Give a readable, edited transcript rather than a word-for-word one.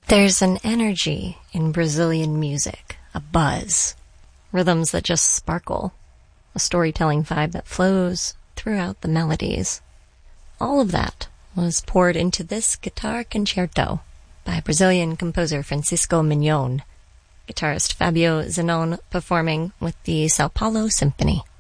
There's an energy in Brazilian music, a buzz, rhythms that just sparkle, a storytelling vibe that flows throughout the melodies. All of that was poured into this guitar concerto by Brazilian composer Francisco Mignon, guitarist Fabio Zenon performing with the Sao Paulo Symphony.